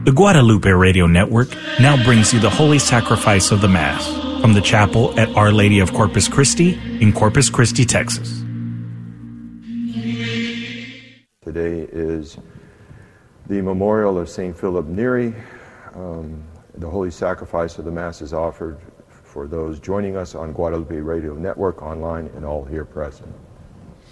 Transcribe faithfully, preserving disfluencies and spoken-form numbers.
The Guadalupe Radio Network now brings you the Holy Sacrifice of the Mass from the chapel at Our Lady of Corpus Christi in Corpus Christi, Texas. Today is the memorial of Saint Philip Neri. Um, the Holy Sacrifice of the Mass is offered for those joining us on Guadalupe Radio Network, online, and all here present.